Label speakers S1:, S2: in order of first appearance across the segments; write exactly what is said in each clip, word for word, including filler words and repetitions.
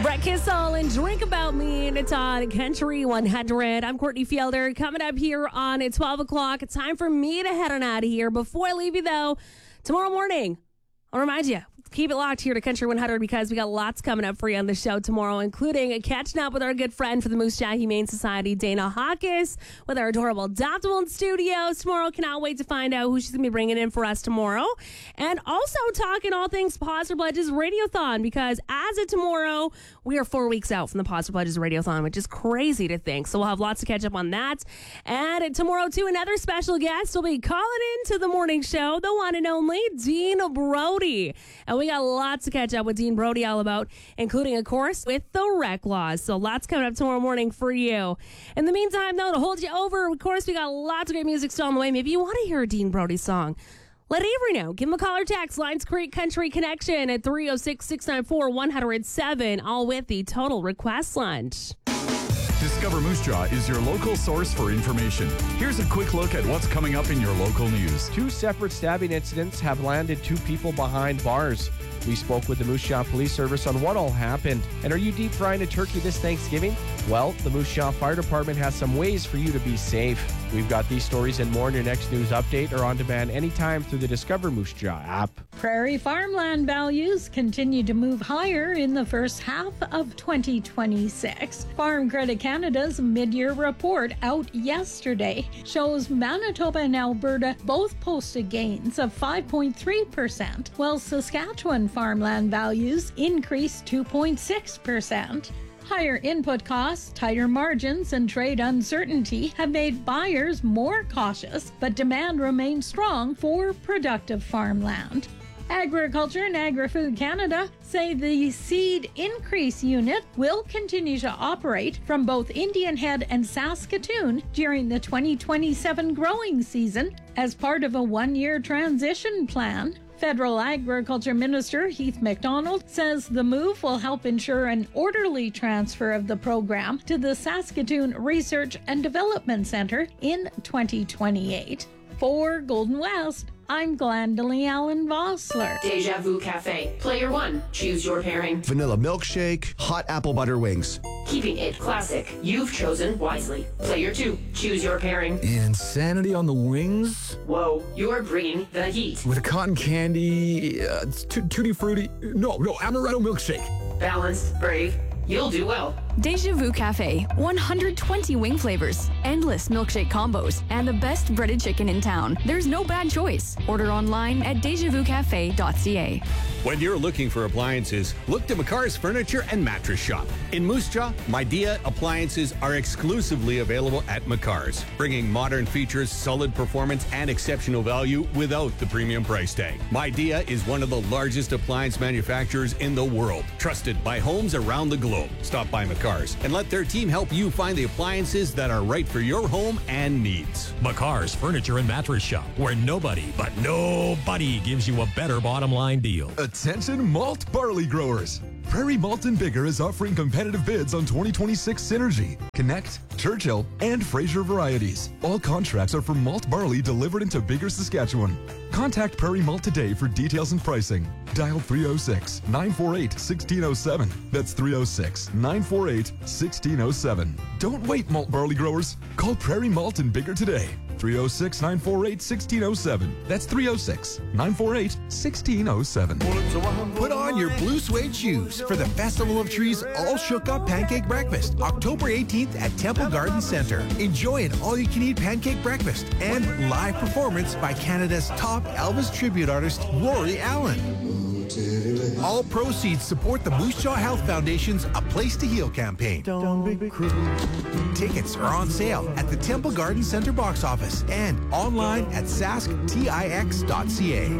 S1: Brett Kissel and Drink About Me, and it's on Country one hundred. I'm Courtney Fielder. Coming up here on at twelve o'clock, it's time for me to head on out of here. Before I leave you, though, tomorrow morning, I'll remind you, keep it locked here to Country one hundred because we got lots coming up for you on the show tomorrow, including catching up with our good friend from the Moose Jaw Humane Society, Dana Hawkes, with our adorable adoptable in studios tomorrow. Cannot wait to find out who she's going to be bringing in for us tomorrow. And also talking all things Positive Pledges Radiothon, because as of tomorrow, we are four weeks out from the Positive Pledges Radiothon, which is crazy to think. So we'll have lots to catch up on that. And tomorrow, too, another special guest will be calling in to the morning show, the one and only Dean Brody. And we got lots to catch up with Dean Brody all about, including, of course, with the rec laws. So lots coming up tomorrow morning for you. In the meantime, though, to hold you over, of course, we got lots of great music still on the way. Maybe you want to hear a Dean Brody song. Let Avery know. Give him a call or text. Lions Creek Country Connection at three oh six, six nine four, one oh seven, all with the Total Request Lunch.
S2: Discover Moose Jaw is your local source for information. Here's a quick look at what's coming up in your local news.
S3: Two separate stabbing incidents have landed two people behind bars. We spoke with the Moose Jaw Police Service on what all happened. And are you deep frying a turkey this Thanksgiving? Well, the Moose Jaw Fire Department has some ways for you to be safe. We've got these stories and more in your next news update or on demand anytime through the Discover Moose Jaw app.
S4: Prairie farmland values continue to move higher in the first half of twenty twenty-six. Farm Credit Canada's mid-year report out yesterday shows Manitoba and Alberta both posted gains of five point three percent, while Saskatchewan farmland values increased two point six percent. Higher input costs, tighter margins, and trade uncertainty have made buyers more cautious, but demand remains strong for productive farmland. Agriculture and Agri-Food Canada say the Seed Increase Unit will continue to operate from both Indian Head and Saskatoon during the twenty twenty-seven growing season as part of a one-year transition plan. Federal Agriculture Minister Heath MacDonald says the move will help ensure an orderly transfer of the program to the Saskatoon Research and Development Centre in twenty twenty-eight. For Golden West, I'm Glendalee Allen Vossler.
S5: Deja Vu Cafe. Player one, choose your pairing.
S6: Vanilla milkshake, hot apple butter wings.
S5: Keeping it classic. You've chosen wisely. Player two, choose your pairing.
S7: Insanity on the wings?
S5: Whoa, you're bringing the heat.
S7: With a cotton candy, uh, t- tutti frutti. No, no, amaretto milkshake.
S5: Balanced, brave. You'll do well.
S8: Deja Vu Cafe. one hundred twenty wing flavors, endless milkshake combos, and the best breaded chicken in town. There's no bad choice. Order online at deja vu cafe dot c a.
S9: When you're looking for appliances, look to McCar's Furniture and Mattress Shop. In Moose Jaw, Midea appliances are exclusively available at McCar's, bringing modern features, solid performance, and exceptional value without the premium price tag. Midea is one of the largest appliance manufacturers in the world, trusted by homes around the globe. Stop by McCar's and let their team help you find the appliances that are right for your home and needs.
S10: McCar's Furniture and Mattress Shop, where nobody, but nobody gives you a better bottom line deal.
S2: Attention malt barley growers. Prairie Malt and Bigger is offering competitive bids on twenty twenty-six Synergy, Connect, Churchill, and Fraser varieties. All contracts are for malt barley delivered into Bigger, Saskatchewan. Contact Prairie Malt today for details and pricing. Dial three oh six, nine four eight, one six oh seven. That's three oh six, nine four eight, one six oh seven. Don't wait, malt barley growers. Call Prairie Malt and Bigger today. three oh six, nine four eight, one six oh seven. That's three oh six, nine four eight, one six oh seven.
S6: Put on your blue suede shoes for the Festival of Trees All Shook Up Pancake Breakfast, October eighteenth at Temple Garden Center. Enjoy an all-you-can-eat pancake breakfast and live performance by Canada's top Elvis tribute artist, Rory Allen. All proceeds support the Moose Jaw Health Foundation's A Place to Heal campaign. Don't be cruel. Tickets are on sale at the Temple Garden Center box office and online at sask tix dot c a.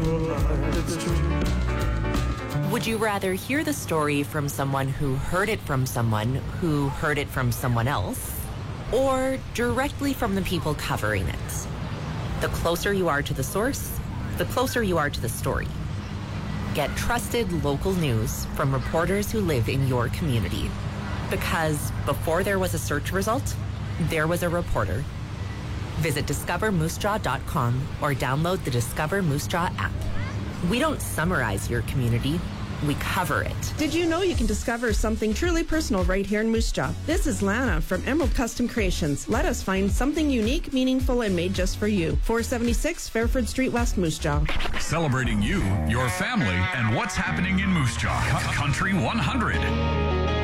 S11: Would you rather hear the story from someone who heard it from someone who heard it from someone else, or directly from the people covering it? The closer you are to the source, the closer you are to the story. Get trusted local news from reporters who live in your community. Because before there was a search result, there was a reporter. Visit discover moose jaw dot com or download the Discover Moose Jaw app. We don't summarize your community. we cover it.
S12: Did you know you can discover something truly personal right here in Moose Jaw? This is Lana from Emerald Custom Creations. Let us find something unique, meaningful, and made just for you. four seventy-six Fairford Street, West Moose Jaw.
S13: Celebrating you, your family, and what's happening in Moose Jaw. Country one hundred.